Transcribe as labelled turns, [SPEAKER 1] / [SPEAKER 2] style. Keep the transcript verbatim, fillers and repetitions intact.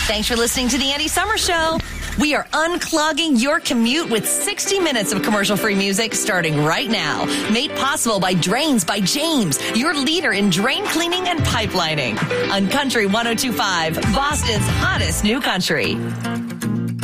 [SPEAKER 1] Thanks for listening to the Andy Summers Show. We are unclogging your commute with sixty minutes of commercial-free music starting right now. Made possible by Drains by James, your leader in drain cleaning and pipelining. On Country one oh two point five, Boston's hottest new country.